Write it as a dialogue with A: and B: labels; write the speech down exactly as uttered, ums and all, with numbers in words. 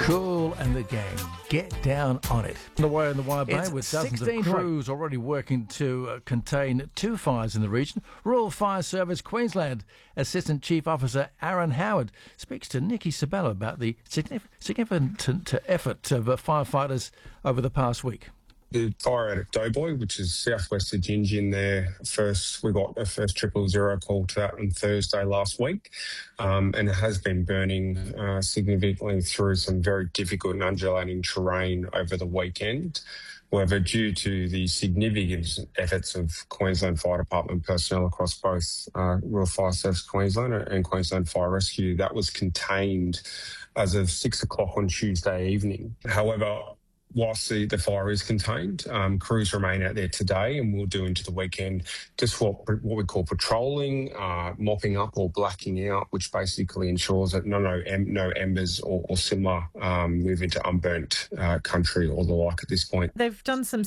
A: Kool and the gang, get down on it. Underway in the Wide Bay
B: It's
A: with dozens of
B: sixteen
A: crews already working to uh, contain two fires in the region. Royal Fire Service Queensland Assistant Chief Officer Aaron Howard speaks to Nikki Sabella about the signif- significant effort of uh, firefighters over the past week.
C: The fire out at Doughboy, which is southwest of Gingin there, first we got a first triple zero call to that on Thursday last week, um, and it has been burning uh, significantly through some very difficult and undulating terrain over the weekend. However, due to the significant efforts of Queensland Fire Department personnel across both uh, Royal Fire Service Queensland and Queensland Fire Rescue, that was contained as of six o'clock on Tuesday evening. However, whilst the, the fire is contained, um, crews remain out there today and will do into the weekend just what, what we call patrolling, uh, mopping up or blacking out, which basically ensures that no no, em, no embers or, or similar um, move into unburnt uh, country or the like at this point.
D: They've done some